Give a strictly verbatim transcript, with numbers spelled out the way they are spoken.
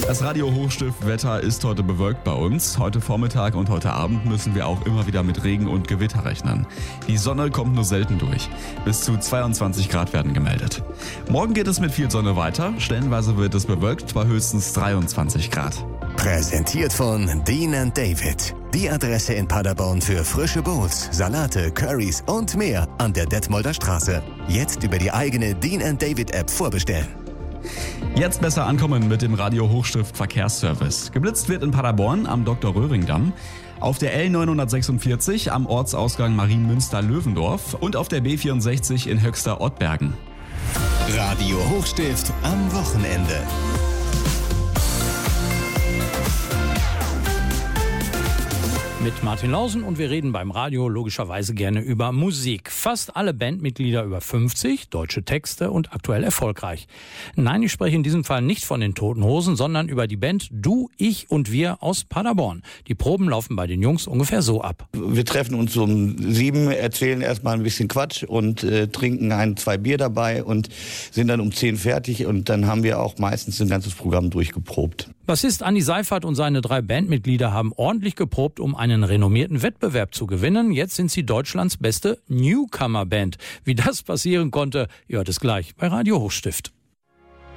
Das Radio Hochstift-Wetter ist heute bewölkt bei uns. Heute Vormittag und heute Abend müssen wir auch immer wieder mit Regen und Gewitter rechnen. Die Sonne kommt nur selten durch. Bis zu zweiundzwanzig Grad werden gemeldet. Morgen geht es mit viel Sonne weiter. Stellenweise wird es bewölkt bei höchstens dreiundzwanzig Grad. Präsentiert von Dean and David. Die Adresse in Paderborn für frische Bowls, Salate, Currys und mehr an der Detmolder Straße. Jetzt über die eigene Dean and David App vorbestellen. Jetzt besser ankommen mit dem Radio Hochstift Verkehrsservice. Geblitzt wird in Paderborn am Doktor Röhring-Damm, auf der L neunhundertsechsundvierzig am Ortsausgang Marienmünster-Löwendorf und auf der B vierundsechzig in Höxter-Ottbergen. Radio Hochstift am Wochenende. Mit Martin Lausen und wir reden beim Radio logischerweise gerne über Musik. Fast alle Bandmitglieder über fünfzig, deutsche Texte und aktuell erfolgreich. Nein, ich spreche in diesem Fall nicht von den Toten Hosen, sondern über die Band Du, Ich und Wir aus Paderborn. Die Proben laufen bei den Jungs ungefähr so ab. Wir treffen uns um sieben, erzählen erstmal ein bisschen Quatsch und äh, trinken ein, zwei Bier dabei und sind dann um zehn fertig und dann haben wir auch meistens ein ganzes Programm durchgeprobt. Bassist Andi Seifert und seine drei Bandmitglieder haben ordentlich geprobt, um einen renommierten Wettbewerb zu gewinnen. Jetzt sind sie Deutschlands beste Newcomer-Band. Wie das passieren konnte, ihr hört es gleich bei Radio Hochstift.